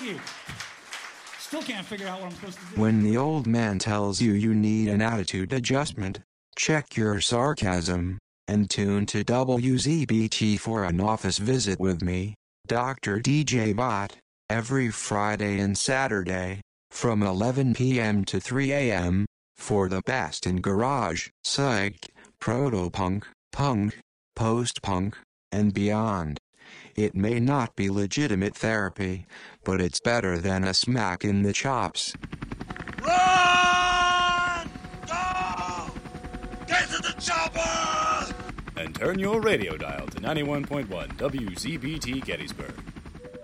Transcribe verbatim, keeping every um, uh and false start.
Ziggy. Still can't figure out what I'm supposed to do. When the old man tells you you need an attitude adjustment, check your sarcasm, and tune to W Z B T for an office visit with me, Doctor D J Bot, every Friday and Saturday, from eleven p m to three a m, for the best in garage, psych, proto-punk, punk, post-punk, and beyond. It may not be legitimate therapy, but it's better than a smack in the chops. Run! Go! Get to the chopper! And turn your radio dial to ninety-one point one W Z B T Gettysburg.